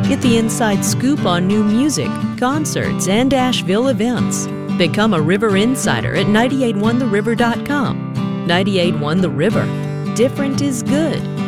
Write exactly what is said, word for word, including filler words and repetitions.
Get the inside scoop on new music, concerts, and Asheville events. Become a River Insider at nine eight one the river dot com. ninety-eight one The River. Different is good.